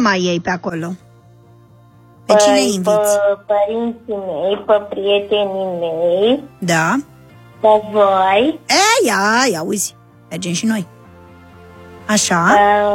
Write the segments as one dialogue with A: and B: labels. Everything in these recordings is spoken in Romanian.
A: mai iei pe acolo? Pe cine inviți?
B: Pe părinții mei, pe prietenii mei.
A: Da.
B: Pe voi.
A: Ia, auzi, mergem și noi. Așa.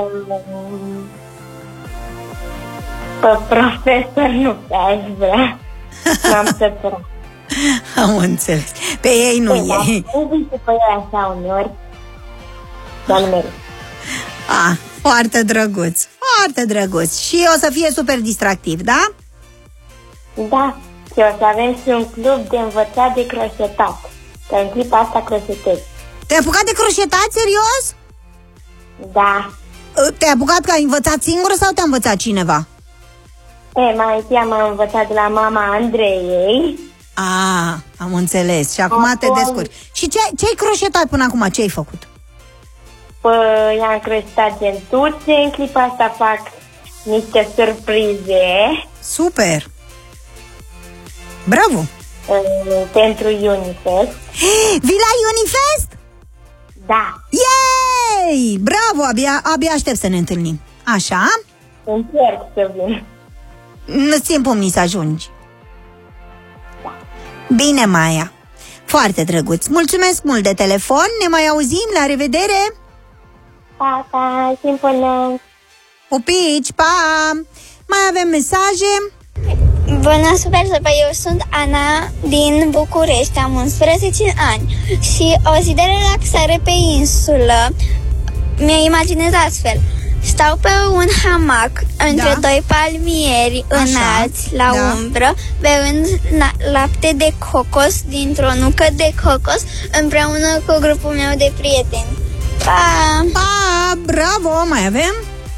B: Pe profesor nu aș vrea. M-am săturat.
A: Am înțeles. Pe ei nu iei.
B: Pe ei așa uneori. Dar nu merg.
A: Foarte drăguț. Foarte drăguț. Și o să fie super distractiv, da?
B: Da. Și o să avem și un club de învățat de croșetat. Că în clipa asta croșetez.
A: Te-ai apucat de croșetat, serios?
B: Da.
A: Te-ai apucat că ai învățat singur sau te-a învățat cineva?
B: Mai întâi am învățat de la mama Andreiei.
A: Am înțeles. Și acum te descurci. Și ce-ai croșetat până acum? Ce ai făcut?
B: Păi am croșetat gentuțe. În clipa asta fac niște surprize.
A: Super! Bravo!
B: Pentru Unifest.
A: Vii la Unifest?
B: Da.
A: Yay! Bravo! Abia aștept să ne întâlnim. Așa?
B: Încerc să vin.
A: Nu-ți țin pumnii să ajungi.
B: Da.
A: Bine, Maia. Foarte drăguț. Mulțumesc mult de telefon. Ne mai auzim. La revedere.
B: Pa, pa. Și până.
A: Pupici, pa. Mai avem mesaje.
C: Bună, super, eu sunt Ana din București, am 11 ani și o zi de relaxare pe insulă mi-o imaginez astfel. Stau pe un hamac între doi palmieri înalți la umbră, beând lapte de cocos dintr-o nucă de cocos împreună cu grupul meu de prieteni. Pa!
A: Pa! Bravo! Mai avem?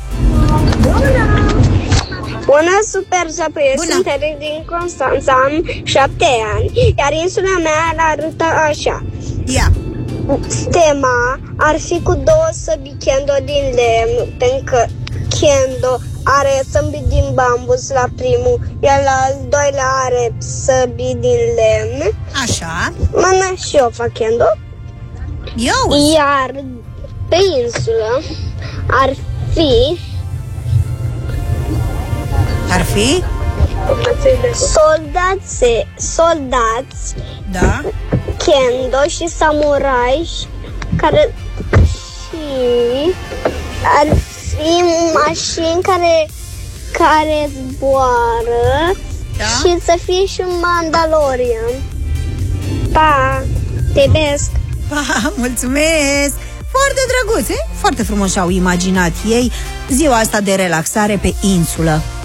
D: Bună, super, eu sunt Eric din Constanța, am 7 ani, iar insula mea arată așa.
A: Ia.
D: Tema ar fi cu 2 săbi kendo din lemn, pentru că kendo are săbi din bambus la primul, iar la al doilea are săbi din lemn.
A: Așa.
D: Mână și eu fac kendo. Iar pe insulă ar fi soldați
A: da,
D: kendo și samurai care și ar fi mașini care zboară, da? Și să fie și un Mandalorian. Pa! Te iubesc!
A: Pa! Mulțumesc! Foarte drăguț, eh? Foarte frumos și-au imaginat ei ziua asta de relaxare pe insulă.